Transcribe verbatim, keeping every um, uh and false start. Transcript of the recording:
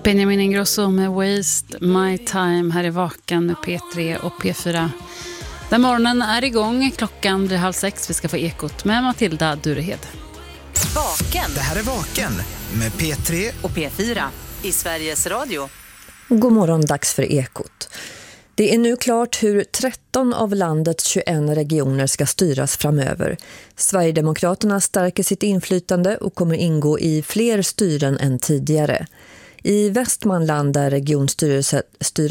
Benjamin Ingrosso med Waste My Time här i Vakan med P tre och P fyra. Den morgonen är igång, klockan blir halv sex. Vi ska få Ekot med Matilda Durehed. Vaken. Det här är Vaken med P tre och P fyra i Sveriges Radio. God morgon, dags för Ekot. Det är nu klart hur tretton av landets tjugoen regioner ska styras framöver. Sverigedemokraterna stärker sitt inflytande och kommer ingå i fler styren än tidigare. I Västmanland där regionstyrelsen